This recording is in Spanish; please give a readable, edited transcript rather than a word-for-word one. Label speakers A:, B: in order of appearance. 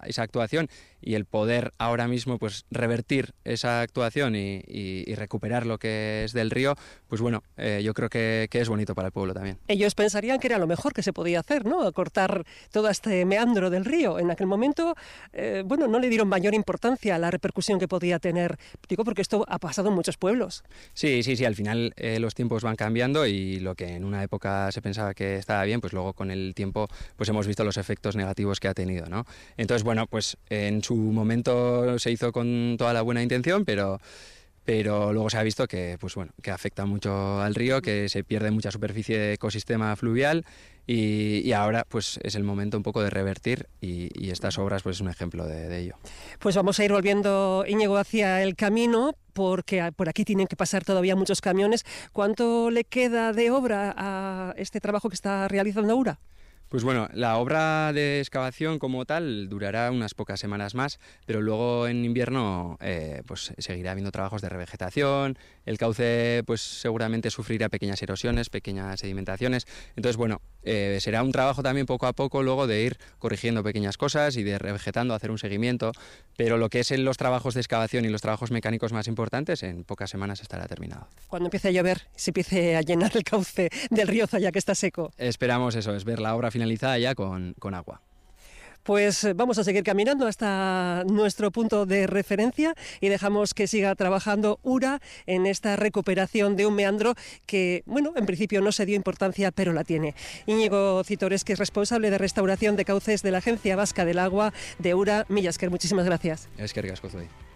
A: esa actuación, y el poder ahora mismo pues revertir esa actuación y recuperar lo que es del río, pues bueno, yo creo que es bonito para el pueblo también.
B: Ellos pensarían que era lo mejor que se podía hacer, ¿no? Cortar todo este meandro del río. En aquel momento, bueno, no le dieron mayor importancia a la repercusión que podía tener, digo, porque esto ha pasado en muchos pueblos.
A: Sí, al final los tiempos van cambiando, y lo que en una época se pensaba que estaba bien, pues luego con el tiempo pues hemos visto los efectos negativos que ha tenido, ¿no? Entonces, bueno, pues en su momento se hizo con toda la buena intención, pero luego se ha visto que, pues bueno, que afecta mucho al río, que se pierde mucha superficie de ecosistema fluvial, y ahora pues es el momento un poco de revertir, y estas obras pues es un ejemplo de ello.
B: Pues vamos a ir volviendo, Íñigo, hacia el camino, porque por aquí tienen que pasar todavía muchos camiones. ¿Cuánto le queda de obra a este trabajo que está realizando Ura?
A: Pues bueno, la obra de excavación como tal durará unas pocas semanas más, pero luego en invierno pues seguirá habiendo trabajos de revegetación, el cauce pues seguramente sufrirá pequeñas erosiones, pequeñas sedimentaciones, entonces bueno, será un trabajo también poco a poco luego de ir corrigiendo pequeñas cosas y de revegetando, hacer un seguimiento, pero lo que es en los trabajos de excavación y los trabajos mecánicos más importantes, en pocas semanas estará terminado.
B: Cuando empiece a llover, se empiece a llenar el cauce del río Zaya, que está seco.
A: Esperamos eso, es ver la obra finalizada ya con agua.
B: Pues vamos a seguir caminando hasta nuestro punto de referencia y dejamos que siga trabajando Ura en esta recuperación de un meandro que, bueno, en principio no se dio importancia, pero la tiene. Íñigo Citores, que es responsable de restauración de cauces de la Agencia Vasca del Agua de Ura, mila esker, muchísimas gracias.
A: Eskerrik asko zuei.